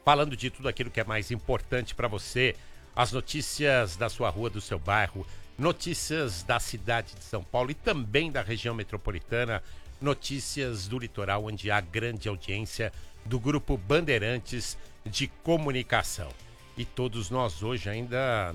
falando de tudo aquilo que é mais importante para você, as notícias da sua rua, do seu bairro, notícias da cidade de São Paulo e também da região metropolitana, notícias do litoral, onde há grande audiência do Grupo Bandeirantes de Comunicação. E todos nós hoje ainda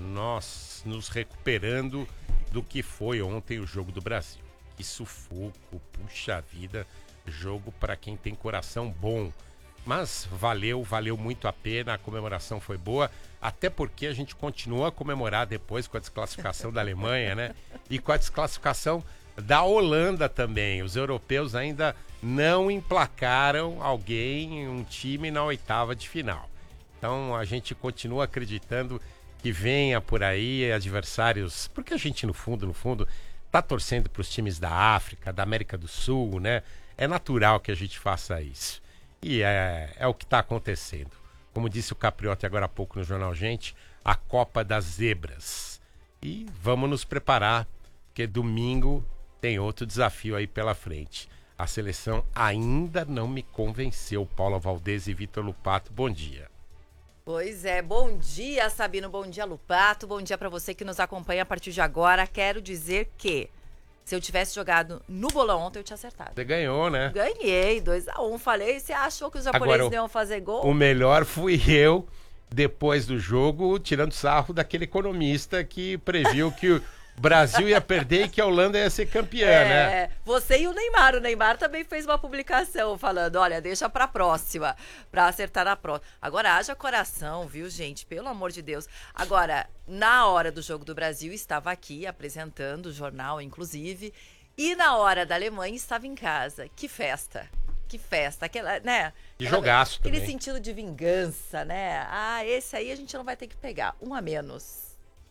nos recuperando do que foi ontem o Jogo do Brasil. Que sufoco, puxa vida, jogo para quem tem coração bom. Mas valeu muito a pena, a comemoração foi boa, até porque a gente continua a comemorar depois com a desclassificação da Alemanha, né? E com a desclassificação da Holanda também. Os europeus ainda não emplacaram alguém, um time na oitava de final. Então a gente continua acreditando que venha por aí adversários, porque a gente no fundo, tá torcendo para os times da África, da América do Sul, né? É natural que a gente faça isso. E é o que está acontecendo. Como disse o Capriotti agora há pouco no Jornal Gente, a Copa das Zebras. E vamos nos preparar, porque domingo tem outro desafio aí pela frente. A seleção ainda não me convenceu. Paula Valdez e Vitor Lupato, bom dia. Pois é, bom dia, Sabino, bom dia, Lupato, bom dia para você que nos acompanha a partir de agora. Quero dizer que se eu tivesse jogado no bolão ontem, eu tinha acertado. Você ganhou, né? Ganhei, 2-1. Falei, você achou que os japoneses não iam fazer gol? O melhor fui eu, depois do jogo, tirando sarro daquele economista que previu que o Brasil ia perder e que a Holanda ia ser campeã, né? Você e o Neymar também fez uma publicação falando, olha, deixa pra próxima, pra acertar na próxima. Agora, haja coração, viu, gente? Pelo amor de Deus. Agora, na hora do Jogo do Brasil, estava aqui apresentando o jornal, inclusive, e na hora da Alemanha estava em casa. Que festa! Que festa, aquela, né? E jogaço também. Aquele sentido de vingança, né? Ah, esse aí a gente não vai ter que pegar, um a menos.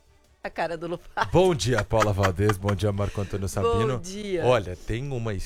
A cara do Lupato. Bom dia, Paula Valdez. Bom dia, Marco Antônio Sabino. Bom dia. Olha, tem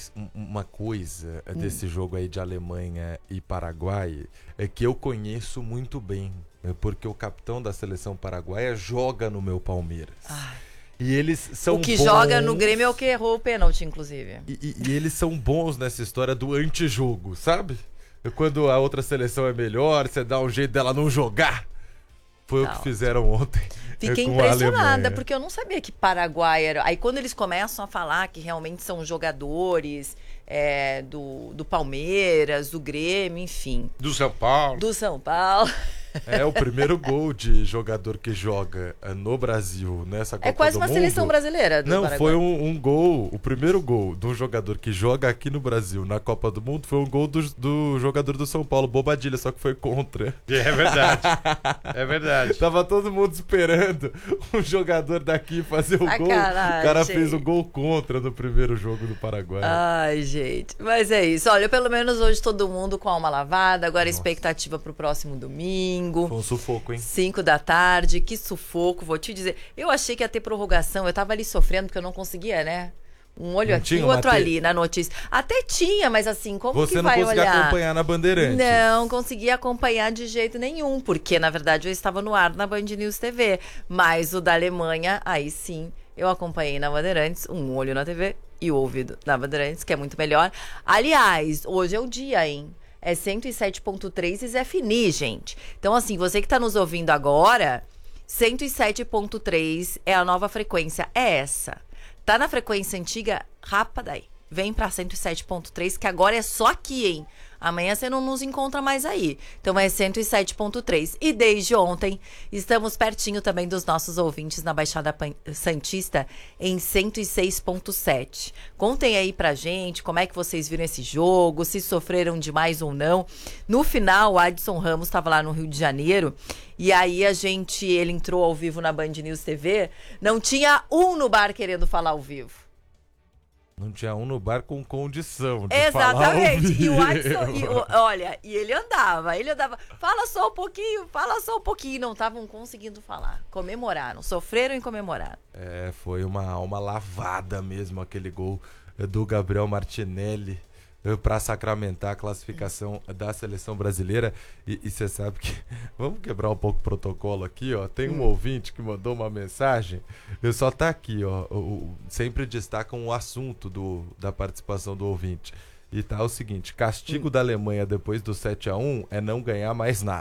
uma coisa desse jogo aí de Alemanha e Paraguai que eu conheço muito bem. Porque o capitão da seleção paraguaia joga no meu Palmeiras. Ai. E eles são O que bons... joga no Grêmio é o que errou o pênalti, inclusive. E eles são bons nessa história do antijogo, sabe? Quando a outra seleção é melhor, você dá um jeito dela não jogar. Foi o que fizeram ontem. Fiquei impressionada, porque eu não sabia que Paraguai era... Aí quando eles começam a falar que realmente são jogadores do Palmeiras, do Grêmio, enfim. Do São Paulo. Do São Paulo. É o primeiro gol de jogador que joga no Brasil nessa Copa do Mundo. É quase uma seleção brasileira do Não, Paraguai. foi um gol, o primeiro gol de um jogador que joga aqui no Brasil na Copa do Mundo foi um gol do jogador do São Paulo, Bobadilha, só que foi contra. É verdade. É verdade. Tava todo mundo esperando um jogador daqui fazer o gol. O cara fez o gol contra no primeiro jogo do Paraguai. Ai, gente. Mas é isso. Olha, pelo menos hoje todo mundo com a alma lavada. Agora a expectativa pro próximo domingo. Foi um sufoco, hein? 5 da tarde, que sufoco, vou te dizer. Eu achei que ia ter prorrogação, eu tava ali sofrendo porque eu não conseguia, né? Um olho aqui, o outro ali na notícia. Até tinha, mas assim, como que vai olhar? Você não conseguia acompanhar na Bandeirantes? Não conseguia acompanhar de jeito nenhum, porque na verdade eu estava no ar na Band News TV. Mas o da Alemanha, aí sim, eu acompanhei na Bandeirantes, um olho na TV e o ouvido na Bandeirantes, que é muito melhor. Aliás, hoje é o dia, hein? É 107.3 e Zé Fini, gente. Então, assim, você que tá nos ouvindo agora, 107.3 é a nova frequência. É essa. Tá na frequência antiga? Rapa daí. Vem pra 107.3, que agora é só aqui, hein? Amanhã você não nos encontra mais aí. Então é 107.3. E desde ontem, estamos pertinho também dos nossos ouvintes na Baixada Santista em 106.7. Contem aí pra gente como é que vocês viram esse jogo, se sofreram demais ou não. No final, o Adson Ramos estava lá no Rio de Janeiro e aí ele entrou ao vivo na Band News TV. Não tinha um no bar querendo falar ao vivo. Não tinha um no bar com condição de Exatamente. falar ao vivo. E o Adson, olha, e ele andava, fala só um pouquinho, não estavam conseguindo falar. Comemoraram, sofreram e comemoraram. Foi uma alma lavada mesmo aquele gol do Gabriel Martinelli para sacramentar a classificação da seleção brasileira. E você sabe que... Vamos quebrar um pouco o protocolo aqui, ó. Tem um ouvinte que mandou uma mensagem. Só tá aqui, ó. Sempre destacam o assunto da participação do ouvinte. E tá o seguinte: castigo da Alemanha depois do 7-1 é não ganhar mais nada.